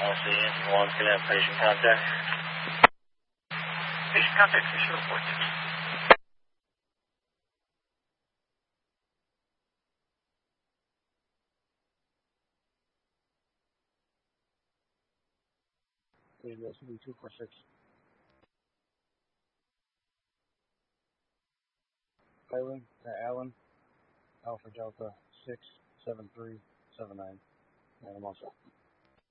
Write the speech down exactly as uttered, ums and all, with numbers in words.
L C engine one, can I have patient contact? Patient contact, issue report. Please go to two four six. Highway to Allen, Alpha Delta six seven three seven nine. And I'm all set.